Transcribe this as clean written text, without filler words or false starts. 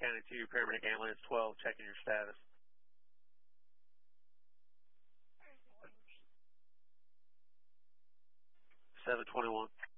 County 2, paramedic ambulance 12, checking your status. 721.